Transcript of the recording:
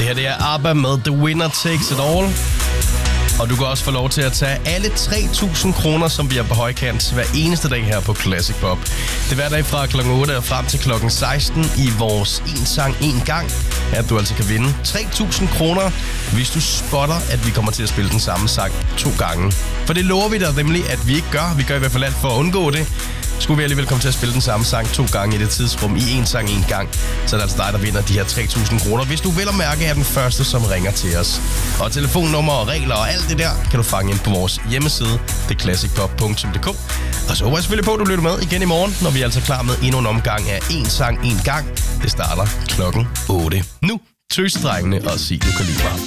her det er ABBA med The Winner Takes It All. Og du kan også få lov til at tage alle 3.000 kroner, som vi har på højkant hver eneste dag her på Classic Pop. Det er hver dag fra klokken 8 og frem til klokken 16 i vores En Sang En Gang, at du altså kan vinde 3.000 kroner, hvis du spotter, at vi kommer til at spille den samme sang 2 gange. For det lover vi dig nemlig, at vi ikke gør. Vi gør i hvert fald alt for at undgå det. Skulle vi alligevel komme til at spille den samme sang 2 gange i det tidsrum i En Sang En Gang, så er det altså dig, der vinder de her 3.000 kroner, hvis du vel at mærke er den første, som ringer til os. Og telefonnummer og regler og alt det der kan du fange ind på vores hjemmeside, theclassicpop.dk. Og så håber jeg selvfølgelig på, at du lytter med igen i morgen, når vi er altså klar med endnu en omgang af En Sang En Gang. Det starter klokken 8. Nu, Tøsedrengene og Sig, du kan lide mig.